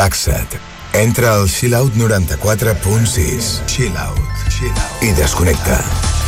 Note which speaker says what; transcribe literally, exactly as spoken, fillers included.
Speaker 1: relaxa't. Entra al Chill Out noranta-quatre punt sis. Chill Out. Chill Out. I desconnecta.